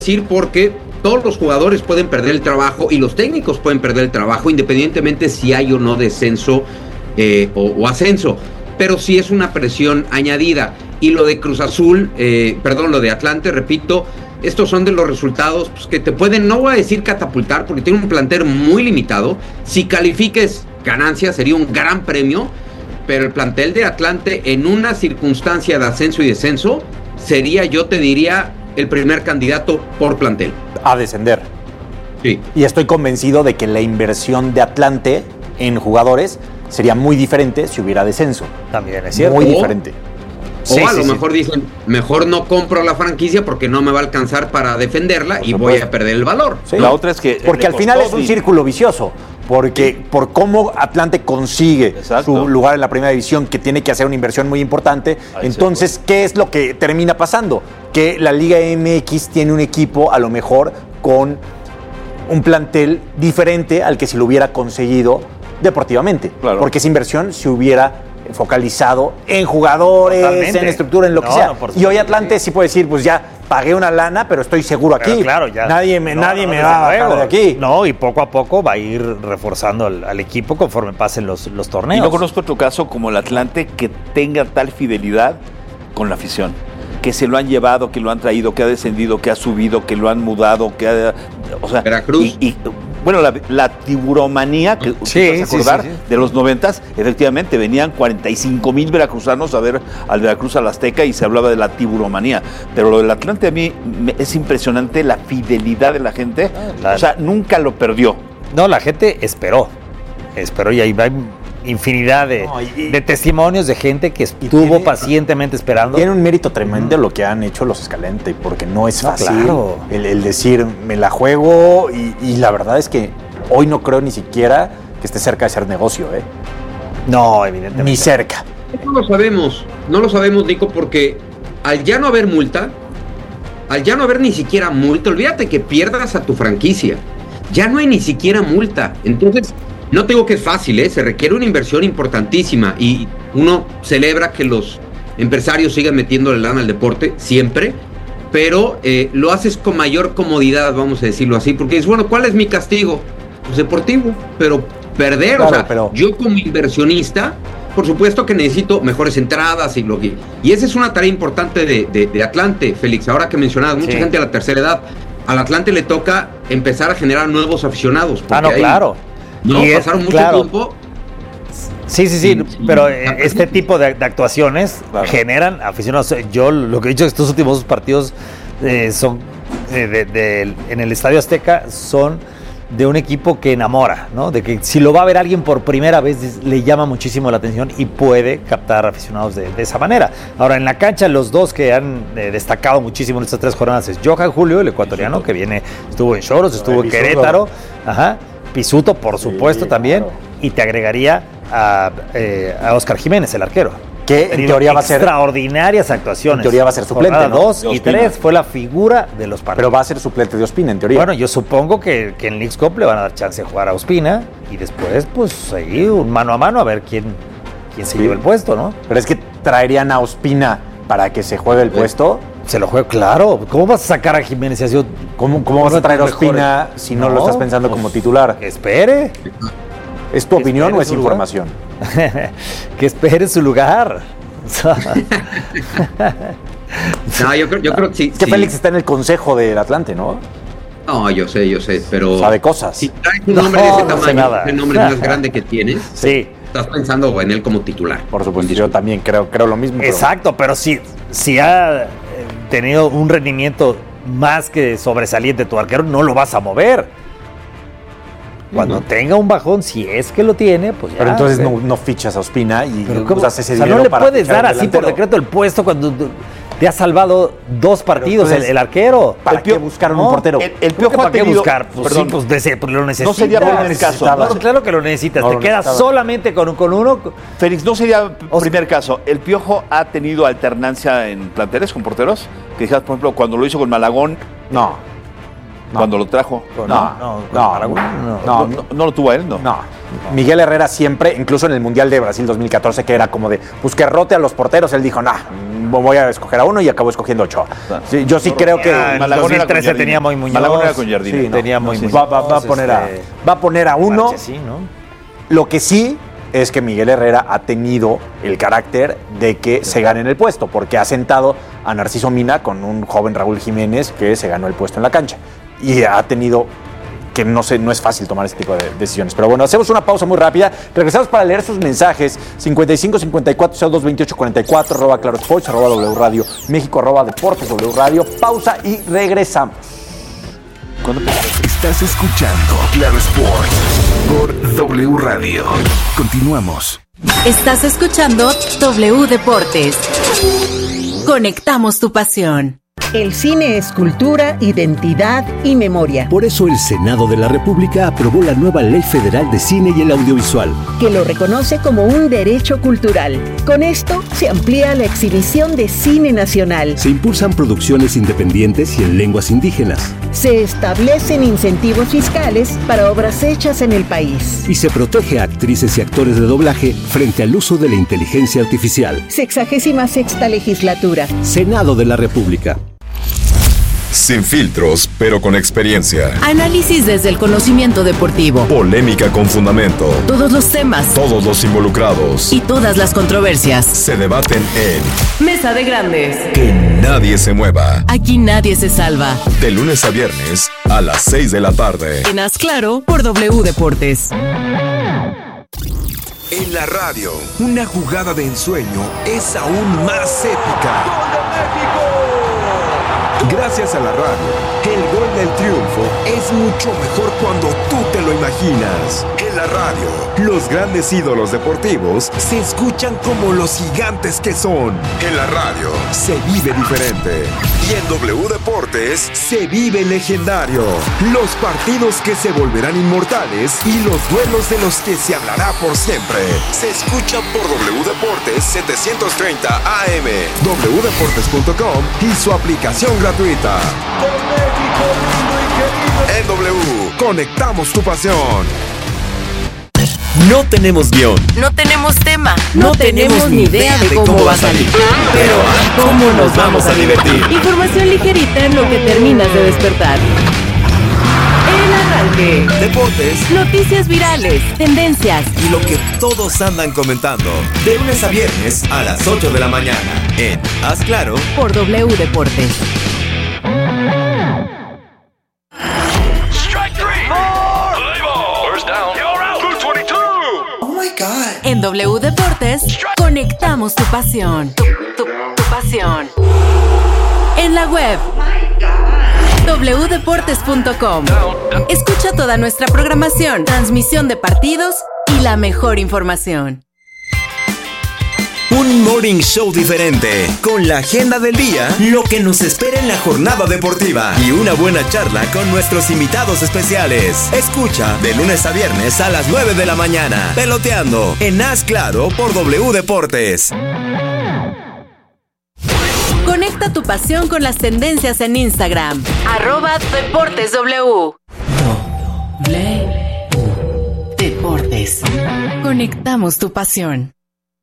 decir porque todos los jugadores pueden perder el trabajo y los técnicos pueden perder el trabajo independientemente si hay o no descenso o ascenso, pero sí es una presión añadida. Y lo de Cruz Azul, lo de Atlante, repito, estos son de los resultados pues, que te pueden, no voy a decir catapultar, porque tiene un plantel muy limitado. Si califiques ganancia sería un gran premio, pero el plantel de Atlante en una circunstancia de ascenso y descenso sería, yo te diría, el primer candidato por plantel. A descender. Sí. Y estoy convencido de que la inversión de Atlante en jugadores sería muy diferente si hubiera descenso. También es cierto. Muy diferente. O a lo mejor dicen, mejor no compro la franquicia porque no me va a alcanzar para defenderla y voy a perder el valor. Sí. La otra es que... Porque al final es un círculo vicioso. Porque por cómo Atlante consigue su lugar en la primera división, que tiene que hacer una inversión muy importante, entonces, ¿qué es lo que termina pasando? Que la Liga MX tiene un equipo, a lo mejor, con un plantel diferente al que si lo hubiera conseguido deportivamente. Claro. Porque esa inversión se hubiera focalizado en jugadores, totalmente, en estructura, en lo que sea. Y hoy Atlante sí puede decir, pues ya pagué una lana, pero estoy seguro aquí. Pero claro, ya. Nadie me va a bajar de aquí. No, y poco a poco va a ir reforzando al equipo conforme pasen los torneos. Y no conozco otro caso como el Atlante que tenga tal fidelidad con la afición. Que se lo han llevado, que lo han traído, que ha descendido, que ha subido, que lo han mudado, que ha... O sea, Veracruz. Bueno, la tiburomanía, que vas a acordar, de los 90s, efectivamente, venían 45,000 veracruzanos a ver al Veracruz al Azteca y se hablaba de la tiburomanía. Pero lo del Atlante a mí es impresionante la fidelidad de la gente. O sea, nunca lo perdió. No, la gente esperó y ahí va infinidad de testimonios de gente que estuvo pacientemente esperando. Tiene un mérito tremendo lo que han hecho los Escalante, porque no es fácil el decir, me la juego, y la verdad es que hoy no creo ni siquiera que esté cerca de ser negocio, ¿eh? No, evidentemente. Ni cerca. No lo sabemos, Nico, porque al ya no haber multa, al ya no haber ni siquiera multa, olvídate que pierdas a tu franquicia, ya no hay ni siquiera multa, entonces... No te digo que es fácil, se requiere una inversión importantísima y uno celebra que los empresarios sigan metiéndole lana al deporte, siempre, pero lo haces con mayor comodidad, vamos a decirlo así, porque dices, bueno, ¿cuál es mi castigo? Pues deportivo, pero perder, claro, yo como inversionista, por supuesto que necesito mejores entradas y esa es una tarea importante de Atlante, Félix, ahora que mencionabas, mucha gente a la tercera edad, al Atlante le toca empezar a generar nuevos aficionados. Claro. No, pasaron mucho tiempo. Sí, pero este tipo de actuaciones generan aficionados. Yo lo que he dicho estos últimos dos partidos son en el Estadio Azteca son de un equipo que enamora, ¿no? De que si lo va a ver alguien por primera vez le llama muchísimo la atención y puede captar aficionados de esa manera. Ahora, en la cancha, los dos que han destacado muchísimo en estas 3 jornadas es Johan Julio, el ecuatoriano, que estuvo en Xoros, estuvo en Querétaro, Pisuto, por supuesto, también, y te agregaría a Óscar Jiménez, el arquero. Que en teoría va a ser... extraordinarias actuaciones. En teoría va a ser suplente, ¿no? 2 y 3 fue la figura de los partidos. Pero va a ser suplente de Ospina, en teoría. Bueno, yo supongo que en Leagues Cup le van a dar chance de jugar a Ospina y después, pues, ahí un mano a mano a ver quién se lleva el puesto, ¿no? Pero es que traerían a Ospina para que se juegue el puesto... Se lo juego, claro. ¿Cómo vas a sacar a Jiménez si ha sido... ¿Cómo vas a traer a Ospina si no lo estás pensando como titular? Espere. ¿Es tu opinión o es información? Que espere su lugar. No, yo creo que sí. Es que Félix está en el consejo del Atlante, ¿no? No, yo sé, pero... Sabe cosas. Si traes un nombre de ese tamaño, el nombre más grande que tienes... Sí. Estás pensando en él como titular. Por supuesto, yo también creo lo mismo. Exacto, pero si ha tenido un rendimiento más que sobresaliente tu arquero, no lo vas a mover. Cuando tenga un bajón, si es que lo tiene, pues ya. Pero entonces no fichas a Ospina y usas ese dinero. No le puedes dar así por decreto el puesto cuando te ha salvado 2 partidos el arquero. ¿Para qué buscar un portero? El Piojo ¿Para qué buscar? Pues sí, pues lo necesitas. No sería primer caso. No, claro que lo necesitas. Te quedas solamente con uno. Félix, no sería primer caso. ¿El Piojo ha tenido alternancia en planteles con porteros? Que dijeras, por ejemplo, cuando lo hizo con Malagón. No. Cuando lo trajo. No lo tuvo a él, ¿no? No. Miguel Herrera siempre, incluso en el Mundial de Brasil 2014, que era como de, pues que rote a los porteros, él dijo, voy a escoger a uno y acabo escogiendo a Ochoa. Sí, yo sí creo que en 2013 tenía muy Muñoz. Malagón era con Jardine. Sí, tenía muy Muñoz. Va a poner a uno. Marchesín, ¿no? Lo que sí es que Miguel Herrera ha tenido el carácter de que se gane en el puesto, porque ha sentado a Narciso Mina con un joven Raúl Jiménez que se ganó el puesto en la cancha. Y ha tenido que no es fácil tomar este tipo de decisiones. Pero bueno, hacemos una pausa muy rápida. Regresamos para leer sus mensajes. 55 54 02 28 44 @ Claro Sports, @W Radio México, @Deportes W Radio. Pausa y regresamos. Estás escuchando Claro Sports por W Radio. Continuamos. Estás escuchando W Deportes. Conectamos tu pasión. El cine es cultura, identidad y memoria. Por eso el Senado de la República aprobó la nueva Ley Federal de Cine y el Audiovisual, que lo reconoce como un derecho cultural. Con esto se amplía la exhibición de cine nacional. Se impulsan producciones independientes y en lenguas indígenas. Se establecen incentivos fiscales para obras hechas en el país. Y se protege a actrices y actores de doblaje frente al uso de la inteligencia artificial. 66ª legislatura. Senado de la República. Sin filtros, pero con experiencia. Análisis desde el conocimiento deportivo. Polémica con fundamento. Todos los temas. Todos los involucrados. Y todas las controversias. Se debaten en Mesa de Grandes. Que nadie se mueva. Aquí nadie se salva. De lunes a viernes a las 6 de la tarde. En Haz Claro por W Deportes. En la radio, una jugada de ensueño es aún más épica. ¡Gol de México! Gracias a la radio, el gol del triunfo es mucho mejor cuando tú te lo imaginas. En la radio, los grandes ídolos deportivos se escuchan como los gigantes que son. En la radio, se vive diferente. Y en W Deportes, se vive legendario. Los partidos que se volverán inmortales y los duelos de los que se hablará por siempre. Se escuchan por W Deportes 730 AM, wdeportes.com y su aplicación gratuita. En W, conectamos tu pasión. No tenemos guión. No tenemos tema. No tenemos ni idea de cómo va a salir. Pero ¿cómo nos vamos a divertir? Información ligerita en lo que terminas de despertar. El arranque. Deportes. Noticias virales. Tendencias. Y lo que todos andan comentando. De lunes a viernes a las 8 de la mañana. En Haz Claro por W Deportes. En W Deportes, conectamos tu pasión. Tu pasión. En la web, wdeportes.com. Escucha toda nuestra programación, transmisión de partidos y la mejor información. Un morning show diferente, con la agenda del día, lo que nos espera en la jornada deportiva y una buena charla con nuestros invitados especiales. Escucha de lunes a viernes a las 9 de la mañana, Peloteando, en Haz Claro por W Deportes. Conecta tu pasión con las tendencias en Instagram. @DeportesW. Deportes. Conectamos tu pasión.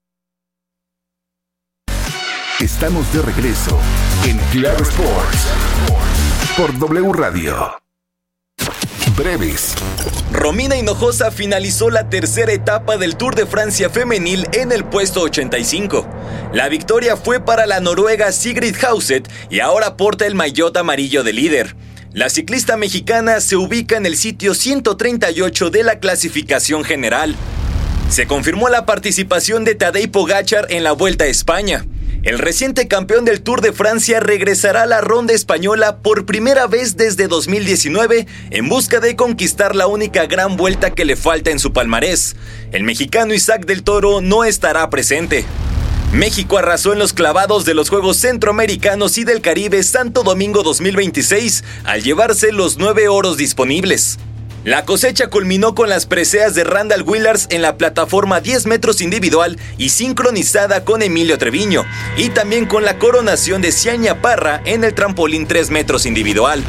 Estamos de regreso en Claro Sports por W Radio. Breves. Romina Hinojosa finalizó la tercera etapa del Tour de Francia femenil en el puesto 85. La victoria fue para la noruega Sigrid Hauset y ahora porta el maillot amarillo de líder. La ciclista mexicana se ubica en el sitio 138 de la clasificación general. Se confirmó la participación de Tadej Pogačar en la Vuelta a España. El reciente campeón del Tour de Francia regresará a la ronda española por primera vez desde 2019 en busca de conquistar la única gran vuelta que le falta en su palmarés. El mexicano Isaac del Toro no estará presente. México arrasó en los clavados de los Juegos Centroamericanos y del Caribe Santo Domingo 2026 al llevarse los 9 oros disponibles. La cosecha culminó con las preseas de Randall Willars en la plataforma 10 metros individual y sincronizada con Emilio Treviño, y también con la coronación de Ciaña Parra en el trampolín 3 metros individual.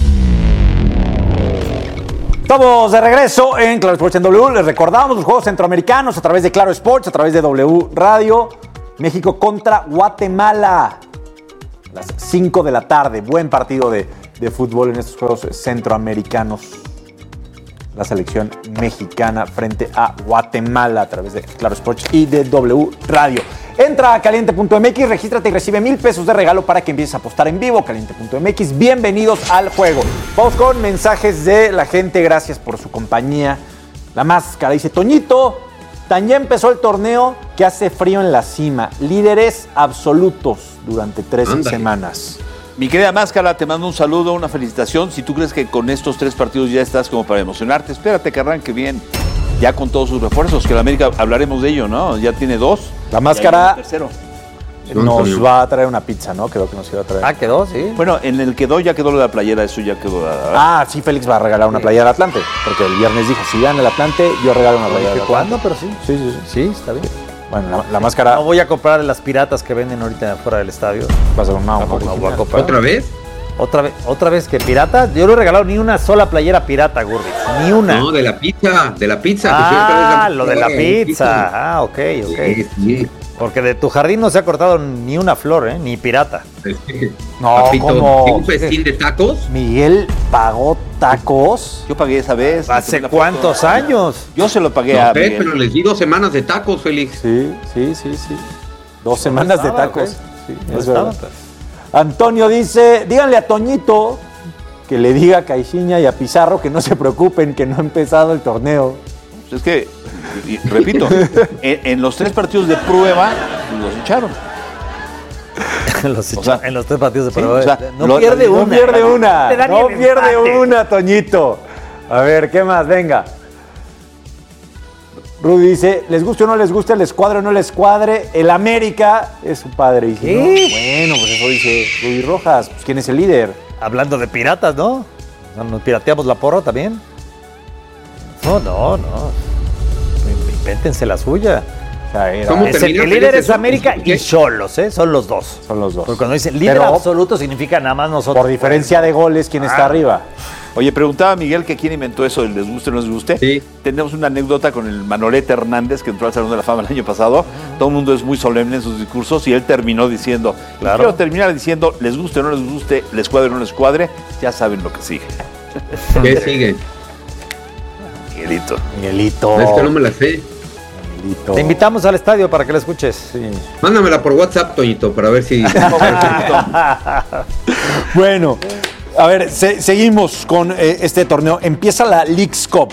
Estamos de regreso en Claro Sports en W. Les recordamos los Juegos Centroamericanos a través de Claro Sports, a través de W Radio. México contra Guatemala. Las 5 de la tarde. Buen partido de fútbol en estos Juegos Centroamericanos. La selección mexicana frente a Guatemala a través de Claro Sports y de W Radio. Entra a caliente.mx, regístrate y recibe $1,000 de regalo para que empieces a apostar en vivo. Caliente.mx, bienvenidos al juego. Vamos con mensajes de la gente, gracias por su compañía. La Máscara dice, Toñito, tan ya empezó el torneo que hace frío en la cima. Líderes absolutos durante 3 semanas. Mi querida Máscara, te mando un saludo, una felicitación. Si tú crees que con estos 3 partidos ya estás como para emocionarte, espérate que arranque bien. Ya con todos sus refuerzos, que la América hablaremos de ello, ¿no? Ya tiene 2. La Máscara nos va a traer una pizza, ¿no? Quedó que nos iba a traer. Ah, quedó, sí. Bueno, en el quedó ya quedó lo de la playera, eso ya quedó. Sí, Félix va a regalar una playera al Atlante, porque el viernes dijo, si gana el Atlante, yo regalo una playera al Atlante. ¿Cuándo? Pero sí. Sí, está bien. Bueno, la Máscara... No voy a comprar las piratas que venden ahorita fuera del estadio. Vas a ver, no voy a comprar. ¿Otra vez? ¿Otra vez que pirata? Yo no he regalado ni una sola playera pirata, Gurri. Ni una. No, de la pizza. Lo de la pizza. Ok. Sí. Porque de tu jardín no se ha cortado ni una flor, ni pirata. No, Papito, ¿cómo? ¿un festín de tacos? Miguel pagó tacos. Yo pagué esa vez. ¿Hace cuántos años? Yo se lo pagué a Miguel. Pero les di 2 semanas de tacos, Félix. Sí. 2 semanas de tacos. Sí, no estaba, pues. Antonio dice, díganle a Toñito que le diga a Caixinha y a Pizarro que no se preocupen, que no ha empezado el torneo. Es que, repito, en los 3 partidos de prueba los echaron. En los 3 partidos de prueba. No pierde una, Toñito. A ver, ¿qué más? Venga. Rudy dice, les guste o no les guste, les cuadre o no les cuadre, el América es su padre. Dice, no, bueno, pues eso dice Rudy Rojas. Pues, ¿quién es el líder? Hablando de piratas, ¿no? ¿Nos pirateamos la porra también? No. Invéntense la suya. El líder es América y Xolos, Son los dos. Porque cuando dicen líder absoluto significa nada más nosotros. Por diferencia de goles, ¿quién está arriba? Oye, preguntaba Miguel que quién inventó eso del les guste o no les guste. Sí. Tenemos una anécdota con el Manolete Hernández, que entró al Salón de la Fama el año pasado. Todo el mundo es muy solemne en sus discursos y él terminó diciendo, quiero terminar diciendo, les guste o no les guste, les cuadre o no les cuadre, ya saben lo que sigue. ¿Qué sigue? Miguelito. Es que no me la sé. Te invitamos al estadio para que la escuches. Sí. Mándamela por WhatsApp, Toñito, para ver si... Bueno, a ver, seguimos con este torneo. Empieza la Leagues Cup.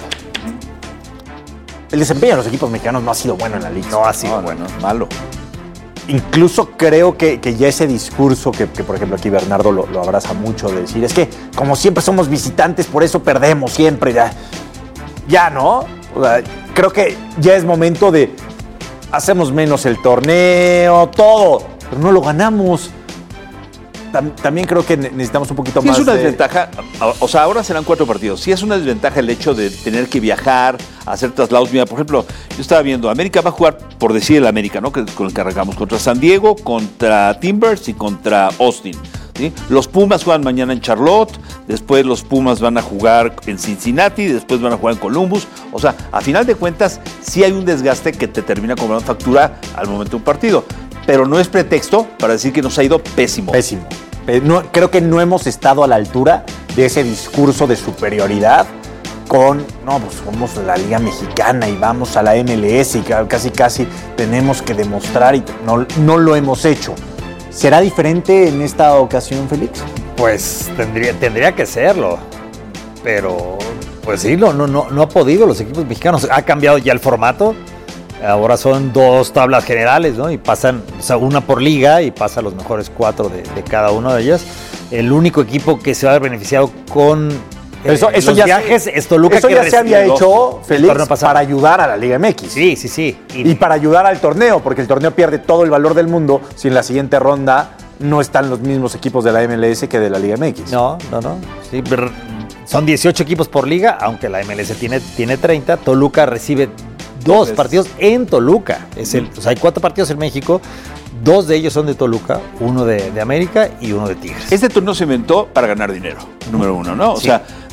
El desempeño de los equipos mexicanos no ha sido bueno en la Leagues Cup. No ha sido bueno, malo. Incluso creo que ya ese discurso que por ejemplo aquí Bernardo lo abraza mucho, de decir, es que como siempre somos visitantes, por eso perdemos siempre. Ya, ¿no? O sea, creo que ya es momento de hacemos menos el torneo, todo, pero no lo ganamos. También creo que necesitamos un poquito más. Es una desventaja, o sea, ahora serán 4 partidos. Sí es una desventaja el hecho de tener que viajar, hacer traslados. Mira, por ejemplo, yo estaba viendo, América va a jugar, por decir el América, ¿no? Con el que arrancamos, contra San Diego, contra Timbers y contra Austin. ¿Sí? Los Pumas juegan mañana en Charlotte, después los Pumas van a jugar en Cincinnati, después van a jugar en Columbus. O sea, a final de cuentas, sí hay un desgaste que te termina cobrando factura al momento de un partido. Pero no es pretexto para decir que nos ha ido pésimo. Pésimo. No, creo que no hemos estado a la altura de ese discurso de superioridad pues somos la Liga Mexicana y vamos a la MLS y casi tenemos que demostrar y no lo hemos hecho. ¿Será diferente en esta ocasión, Félix? Pues tendría que serlo, pero pues sí, no ha podido los equipos mexicanos. Ha cambiado ya el formato, ahora son 2 tablas generales, ¿no? Y pasan, una por liga y pasan los mejores 4 de cada una de ellas. El único equipo que se va a ver beneficiado con eso los viajes es Toluca. Eso ya se había hecho, Félix, para ayudar a la Liga MX. Sí. Y para ayudar al torneo, porque el torneo pierde todo el valor del mundo si en la siguiente ronda no están los mismos equipos de la MLS que de la Liga MX. No. Sí, son 18 equipos por liga, aunque la MLS tiene 30. Toluca recibe 2 partidos en Toluca. Hay 4 partidos en México. 2 de ellos son de Toluca, 1 de América y 1 de Tigres. Este torneo se inventó para ganar dinero, número 1, ¿no? O sea,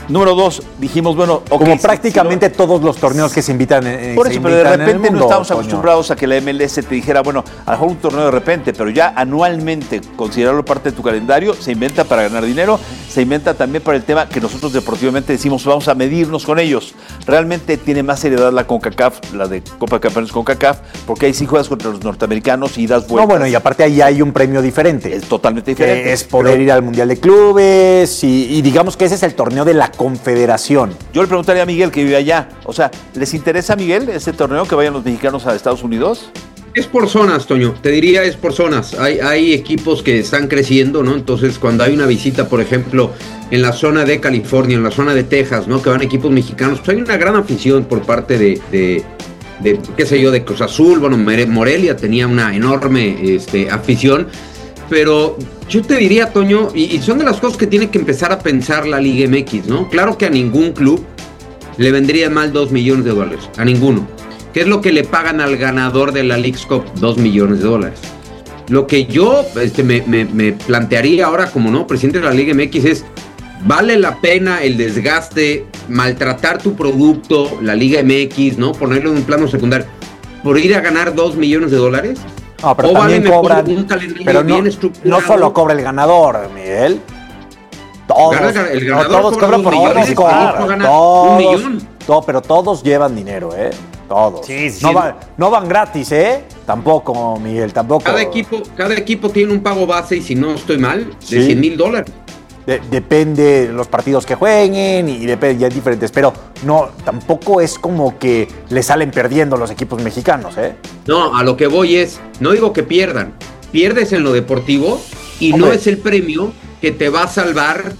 Número 2, dijimos, bueno... Como prácticamente todos los torneos que se invitan por eso, pero de repente no estamos acostumbrados a que la MLS te dijera, bueno, a lo mejor un torneo de repente, pero ya anualmente considerarlo parte de tu calendario, se inventa para ganar dinero, se inventa también para el tema que nosotros deportivamente decimos, vamos a medirnos con ellos. Realmente tiene más seriedad la CONCACAF, la de Copa de Campeones CONCACAF, porque ahí sí juegas contra los norteamericanos y das vueltas. No, bueno, y aparte ahí hay un premio diferente. Es totalmente diferente. Es poder ir al Mundial de Clubes y digamos que ese es el torneo de la Confederación. Yo le preguntaría a Miguel, que vive allá, o sea, ¿les interesa, Miguel, este torneo, que vayan los mexicanos a Estados Unidos? Es por zonas, Toño, te diría es por zonas. Hay equipos que están creciendo, ¿no? Entonces, cuando hay una visita, por ejemplo, en la zona de California, en la zona de Texas, ¿no? Que van equipos mexicanos, pues hay una gran afición por parte de qué sé yo, de Cruz Azul. Bueno, Morelia tenía una enorme afición. Pero yo te diría, Toño, y son de las cosas que tiene que empezar a pensar la Liga MX, ¿no? Claro que a ningún club le vendría mal $2 millones, a ninguno. ¿Qué es lo que le pagan al ganador de la Leagues Cup? $2 millones. Lo que yo me plantearía ahora como no presidente de la Liga MX es, ¿vale la pena el desgaste, maltratar tu producto, la Liga MX, ¿no? Ponerlo en un plano secundario, por ir a ganar $2 millones? No, pero o también vale cobran, un calendario pero bien estructurado. No solo cobra el ganador, Miguel. Todos. El ganador todos cobran por millones, todos, $1 millón. Pero todos llevan dinero, ¿eh? Todos. Sí, sí, No van gratis, ¿eh? Tampoco, Miguel, tampoco. Cada equipo tiene un pago base, y si no estoy mal, de $100,000. Depende de los partidos que jueguen y depende, ya es diferentes, pero no, tampoco es como que le salen perdiendo los equipos mexicanos, ¿eh? No, a lo que voy es, no digo que pierdan, pierdes en lo deportivo y no es el premio que te va a salvar,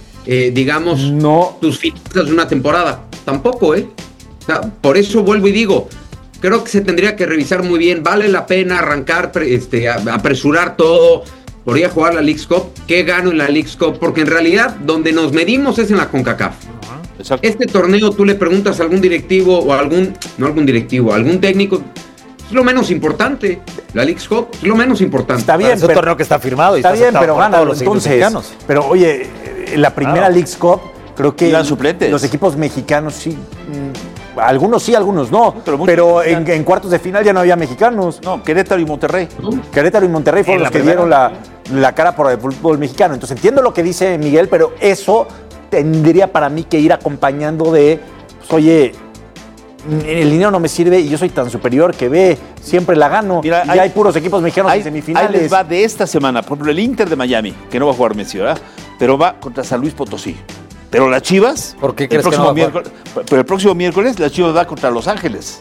tus finanzas de una temporada, tampoco, ¿eh? O sea, por eso vuelvo y digo, creo que se tendría que revisar muy bien, vale la pena arrancar, apresurar todo, por ir a jugar la Leagues Cup, ¿qué gano en la Leagues Cup? Porque en realidad donde nos medimos es en la CONCACAF. Exacto. Este torneo tú le preguntas a algún directivo o algún técnico, es lo menos importante. La Leagues Cup es lo menos importante. Está bien, es un torneo que está firmado y está bien, pero gana los entonces. mexicanos. Pero oye, en la primera Leagues Cup creo que los equipos mexicanos sí. Algunos sí, algunos no. Pero en cuartos de final ya no había mexicanos. No, Querétaro y Monterrey. Querétaro y Monterrey fueron los que dieron la cara por el fútbol mexicano. Entonces entiendo lo que dice Miguel, pero eso tendría para mí que ir acompañando de, pues, oye, el dinero no me sirve y yo soy tan superior que siempre la gano. Mira, hay puros equipos mexicanos en semifinales. Ahí les va de esta semana, por ejemplo, el Inter de Miami, que no va a jugar Messi, ¿verdad? Pero va contra San Luis Potosí. Pero las Chivas, ¿por qué crees que no va a jugar? Pero el próximo miércoles las Chivas va contra Los Ángeles.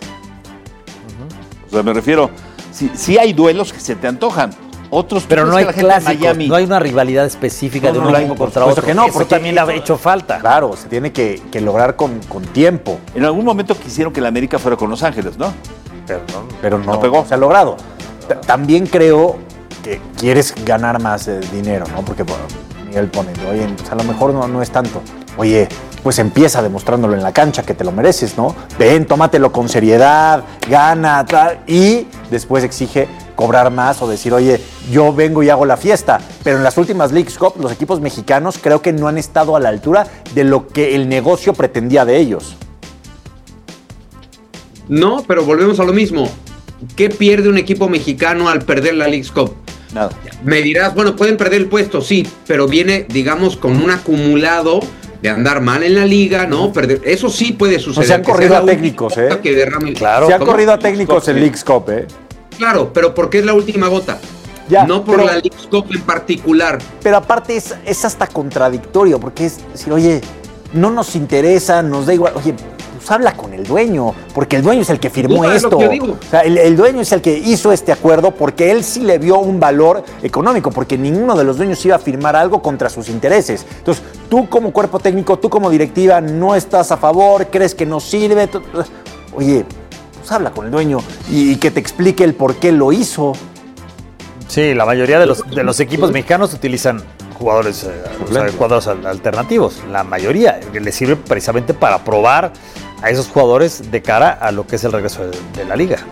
O sea, me refiero, sí hay duelos que se te antojan. Otros, pero no hay clásicos, no hay una rivalidad específica de un equipo contra otro. Que no, eso también le ha hecho falta. Claro, se tiene que lograr con tiempo. En algún momento quisieron que la América fuera con Los Ángeles, ¿no? Pero no pegó. Se ha logrado. También creo que quieres ganar más dinero, ¿no? Porque Miguel pone, oye, pues a lo mejor no es tanto. Oye, pues empieza demostrándolo en la cancha que te lo mereces, ¿no? Ven, tómatelo con seriedad, gana, tal, y después exige cobrar más o decir, oye, yo vengo y hago la fiesta. Pero en las últimas Leagues Cup, los equipos mexicanos creo que no han estado a la altura de lo que el negocio pretendía de ellos. No, pero volvemos a lo mismo. ¿Qué pierde un equipo mexicano al perder la Leagues Cup? Nada. Me dirás, bueno, pueden perder el puesto, sí, pero viene, digamos, con un acumulado de andar mal en la liga, ¿no? Perder, eso sí puede suceder. Se han corrido a técnicos, ¿eh? Claro. Se han corrido a técnicos en Leagues Cup, ¿eh? Claro, pero ¿por qué es la última gota? Ya, no por la Leagues Cup en particular. Pero aparte es hasta contradictorio, porque es decir, oye, no nos interesa, nos da igual, oye, pues habla con el dueño, porque el dueño es el que firmó esto. O sea, el dueño es el que hizo este acuerdo porque él sí le vio un valor económico, porque ninguno de los dueños iba a firmar algo contra sus intereses. Entonces, tú como cuerpo técnico, tú como directiva, no estás a favor, crees que no sirve. Oye, pues habla con el dueño y que te explique el por qué lo hizo. Sí, la mayoría de los equipos mexicanos utilizan jugadores alternativos. La mayoría que les sirve precisamente para probar a esos jugadores de cara a lo que es el regreso de la liga.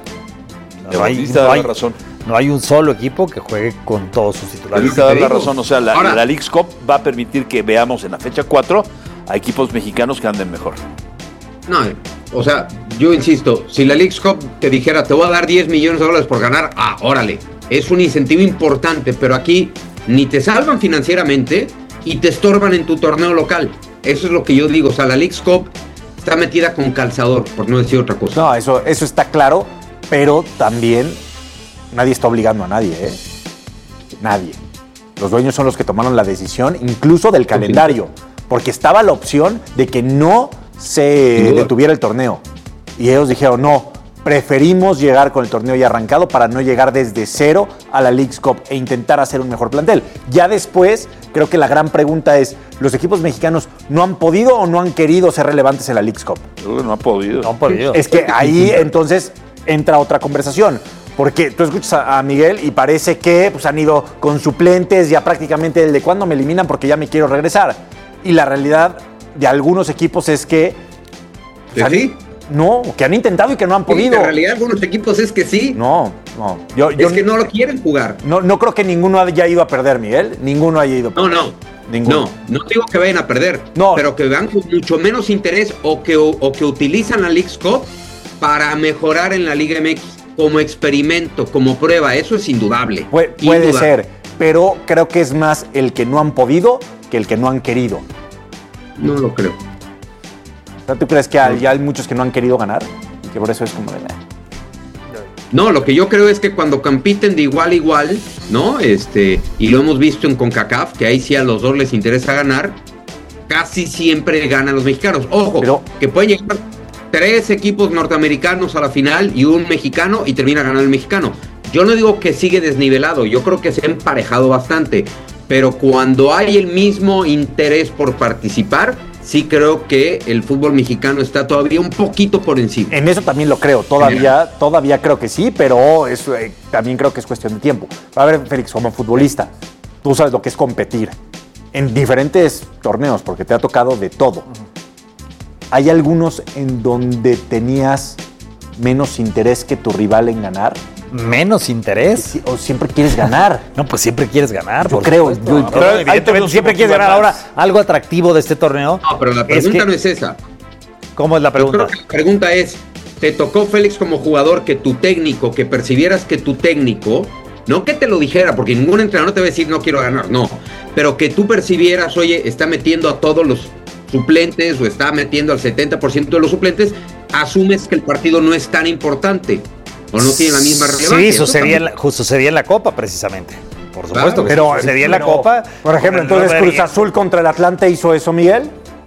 No hay un solo equipo que juegue con todos sus titulares. La razón, o sea, la Leagues Cup va a permitir que veamos en la fecha 4 a equipos mexicanos que anden mejor. No, o sea, yo insisto, si la Leagues Cup te dijera, te voy a dar $10 millones por ganar, órale, es un incentivo importante, pero aquí ni te salvan financieramente y te estorban en tu torneo local. Eso es lo que yo digo, o sea, la Leagues Cup está metida con calzador, por no decir otra cosa. No, eso está claro, pero también nadie está obligando a nadie, ¿eh? Nadie. Los dueños son los que tomaron la decisión, incluso del calendario, porque estaba la opción de que no se detuviera el torneo. Y ellos dijeron, no, preferimos llegar con el torneo ya arrancado para no llegar desde cero a la Leagues Cup e intentar hacer un mejor plantel. Ya después, creo que la gran pregunta es, ¿los equipos mexicanos no han podido o no han querido ser relevantes en la Leagues Cup? No han podido. No han podido. Es que ahí entonces entra otra conversación. Porque tú escuchas a Miguel y parece que pues, han ido con suplentes ya prácticamente desde cuándo me eliminan porque ya me quiero regresar. Y la realidad de algunos equipos es que... ¿Sí? No, que han intentado y que no han podido. En realidad algunos equipos es que sí. No. Es que no lo quieren jugar. No creo que ninguno haya ido a perder, Miguel. Ninguno haya ido a perder. No digo que vayan a perder. No. Pero que vean con mucho menos interés o que utilizan la Leagues Cup para mejorar en la Liga MX como experimento, como prueba. Eso es indudable. Puede ser, pero creo que es más el que no han podido que el que no han querido. No lo creo. ¿Tú crees que ya hay muchos que no han querido ganar? Y que por eso es como de... No, lo que yo creo es que cuando compiten de igual a igual, ¿no? Y lo hemos visto en CONCACAF, que ahí sí a los dos les interesa ganar, casi siempre ganan los mexicanos. Ojo, que pueden llegar 3 equipos norteamericanos a la final y un mexicano y termina ganando el mexicano. Yo no digo que sigue desnivelado, yo creo que se ha emparejado bastante, pero cuando hay el mismo interés por participar, sí creo que el fútbol mexicano está todavía un poquito por encima. En eso también lo creo, todavía creo que sí, pero eso, también creo que es cuestión de tiempo. A ver, Félix, como futbolista, tú sabes lo que es competir en diferentes torneos, porque te ha tocado de todo. ¿Hay algunos en donde tenías menos interés que tu rival en ganar? ¿Menos interés? ¿O siempre quieres ganar? No, pues siempre quieres ganar. Yo creo. Pero evidentemente siempre quieres ganar. Ahora, algo atractivo de este torneo. No, pero la pregunta no es esa. ¿Cómo es la pregunta? Yo creo que la pregunta es, ¿te tocó, Félix, como jugador, que tu técnico, que percibieras que tu técnico, no que te lo dijera, porque ningún entrenador te va a decir no quiero ganar, no, pero que tú percibieras, oye, está metiendo a todos los suplentes o está metiendo al 70% de los suplentes, asumes que el partido no es tan importante o no tiene la misma relevancia? Sí, sucedía en la Copa, precisamente. Por supuesto, claro, que sucedía en la Copa. Por ejemplo, entonces Cruz Azul contra el Atlante hizo eso, Miguel.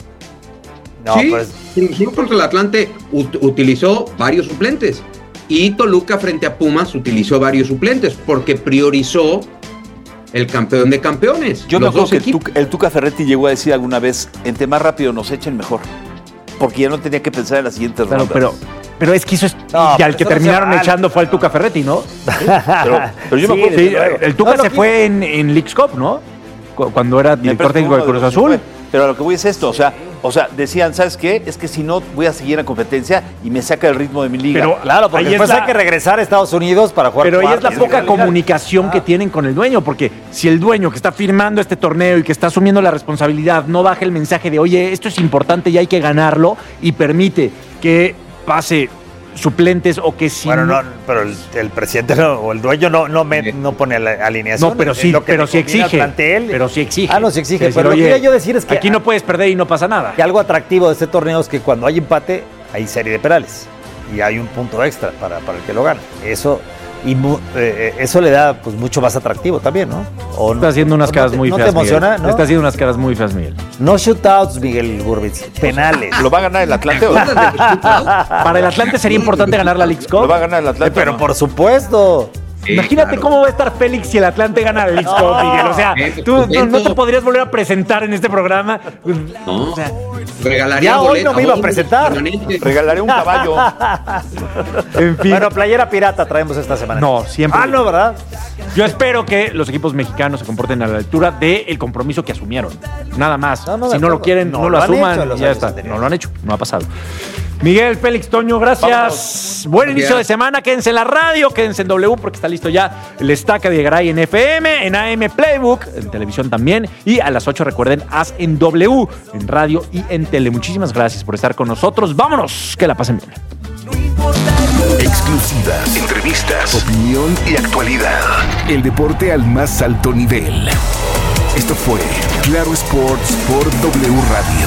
No, sí, pues... Cruz Azul contra el Atlante utilizó varios suplentes y Toluca frente a Pumas utilizó varios suplentes porque priorizó el campeón de campeones. Yo me acuerdo que el Tuca Ferretti llegó a decir alguna vez, entre más rápido nos echen mejor, porque ya no tenía que pensar en las siguientes rondas. Pero es que eso es... y al que terminaron echando fue al Tuca Ferretti, ¿no? Pero yo me acuerdo... Sí, el Tuca se fue en Leagues Cup, ¿no? Cuando era director técnico de Cruz Azul. Pero a lo que voy es esto, o sea, decían, ¿sabes qué? Es que si no voy a seguir en competencia y me saca el ritmo de mi liga. Pero, claro, porque después hay que regresar a Estados Unidos para jugar. Pero ahí es la poca comunicación que tienen con el dueño, porque si el dueño que está firmando este torneo y que está asumiendo la responsabilidad no baja el mensaje de, oye, esto es importante y hay que ganarlo, y permite que pase suplentes o que sí. Bueno, no, pero el presidente o el dueño no pone alineación. No, pero sí, exige. Pero sí exige. Ah, no, sí exige. Decir, pero lo que quería yo decir es que aquí no puedes perder y no pasa nada. Que algo atractivo de este torneo es que cuando hay empate hay serie de penales y hay un punto extra para el que lo gane. Eso le da pues mucho más atractivo también, ¿no? O está haciendo unas caras muy feas. ¿No te emociona? ¿No? Está haciendo unas caras muy feas, Miguel. No shootouts, Miguel Gurbitz, penales. ¿Lo va a ganar el Atlante? Para el Atlante sería importante ganar la Leagues Cup. ¿Lo va a ganar el Atlante? Pero por supuesto. Imagínate cómo va a estar Félix si el Atlante gana la Leagues Cup, Miguel. O sea, tú no te podrías volver a presentar en este programa. No, o sea, regalaría ya hoy no me iba a presentar. Regalaré un caballo. En fin. Bueno, playera pirata traemos esta semana. No, siempre. Ah, no, ¿verdad? Yo espero que los equipos mexicanos se comporten a la altura del compromiso que asumieron. Nada más. Si no lo quieren, no lo asuman. Ya está. No lo han hecho. No ha pasado. Miguel, Félix, Toño, gracias. Buen inicio de semana. Quédense en la radio, quédense en W porque está listo ya el Estaca de Garay en FM, en AM Playbook, en televisión también. Y a las 8 recuerden, haz en W, en radio y en tele. Muchísimas gracias por estar con nosotros. Vámonos, que la pasen bien. Exclusivas, entrevistas, opinión y actualidad. El deporte al más alto nivel. Esto fue Claro Sports por W Radio.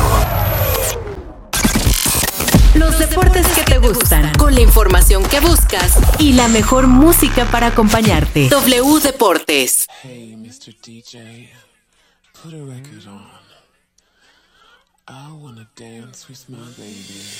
Los deportes que te gustan, con la información que buscas y la mejor música para acompañarte. W Deportes. Hey, Mr. DJ, put a record on. I wanna dance with my baby.